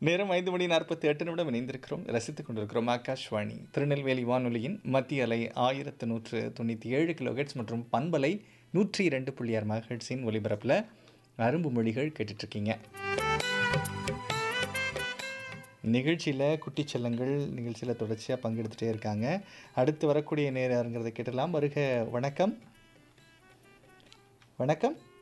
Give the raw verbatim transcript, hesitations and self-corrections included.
நேரம் ஐந்து மணி நாற்பத்தி எட்டு நிமிடம் இணைந்திருக்கிறோம். ரசித்துக் கொண்டிருக்கிறோம் ஆகாஷ்வாணி திருநெல்வேலி வானொலியின் மத்திய அலை ஆயிரத்து நூற்று தொண்ணூற்றி ஏழு கிலோஹெட்ஸ் மற்றும் பண்பலை நூற்றி இரண்டு புள்ளி ஆறு மெகாஹெட்ஸின் ஒலிபரப்பில் அரும்பு மொழிகள் கேட்டுட்ருக்கீங்க. நிகழ்ச்சியில் குட்டி செல்லங்கள் நிகழ்ச்சியில் தொடர்ச்சியாக பங்கெடுத்துகிட்டே இருக்காங்க. அடுத்து வரக்கூடிய நேரங்கிறத கேட்டலாம். வருக. வணக்கம். வணக்கம்.